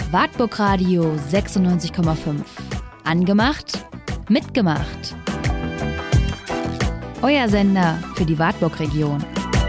Wartburg Radio 96,5. Angemacht, mitgemacht. Euer Sender für die Wartburg-Region.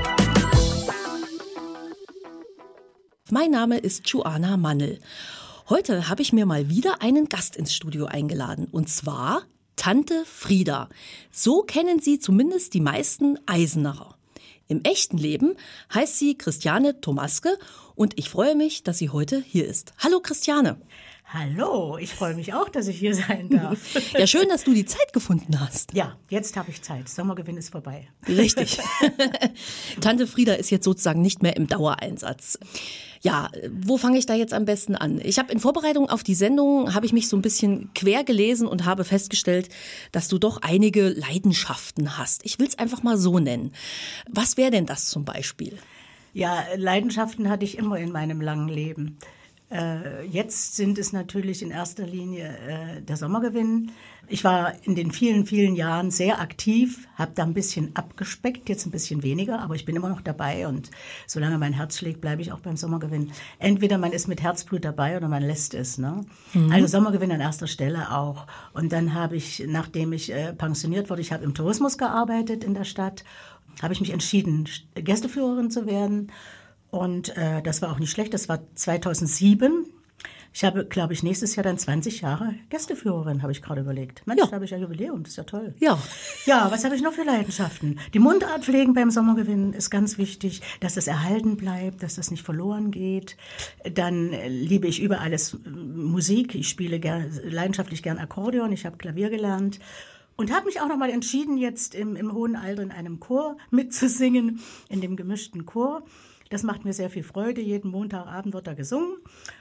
Mein Name ist Joanna Mannel. Heute habe ich mir mal wieder einen Gast ins Studio eingeladen. Und zwar Tante Frieda. So kennen sie zumindest die meisten Eisenacher. Im echten Leben heißt sie Christiane Tomaske und ich freue mich, dass sie heute hier ist. Hallo Christiane. Hallo, ich freue mich auch, dass ich hier sein darf. Ja, schön, dass du die Zeit gefunden hast. Ja, jetzt habe ich Zeit. Sommergewinn ist vorbei. Richtig. Tante Frieda ist jetzt sozusagen nicht mehr im Dauereinsatz. Ja, wo fange ich da jetzt am besten an? Ich habe in Vorbereitung auf die Sendung, habe ich mich so ein bisschen quer gelesen und habe festgestellt, dass du doch einige Leidenschaften hast. Ich will es einfach mal so nennen. Was wäre denn das zum Beispiel? Ja, Leidenschaften hatte ich immer in meinem langen Leben. Jetzt sind es natürlich in erster Linie der Sommergewinn. Ich war in den vielen, vielen Jahren sehr aktiv, habe da ein bisschen abgespeckt, jetzt ein bisschen weniger, aber ich bin immer noch dabei und solange mein Herz schlägt, bleibe ich auch beim Sommergewinn. Entweder man ist mit Herzblut dabei oder man lässt es. Ne? Also Sommergewinn an erster Stelle auch. Und dann habe ich, nachdem ich pensioniert wurde, ich habe im Tourismus gearbeitet in der Stadt, habe ich mich entschieden, Gästeführerin zu werden. Und das war auch nicht schlecht, das war 2007. Ich habe, glaube ich, nächstes Jahr dann 20 Jahre Gästeführerin, habe ich gerade überlegt. Mensch, da habe ich ja Jubiläum, das ist ja toll. Ja. Ja, was habe ich noch für Leidenschaften? Die Mundart pflegen beim Sommergewinn ist ganz wichtig, dass das erhalten bleibt, dass das nicht verloren geht. Dann liebe ich über alles Musik. Ich spiele leidenschaftlich gern Akkordeon, ich habe Klavier gelernt. Und habe mich auch noch mal entschieden, jetzt im hohen Alter in einem Chor mitzusingen, in dem gemischten Chor. Das macht mir sehr viel Freude. Jeden Montagabend wird da gesungen.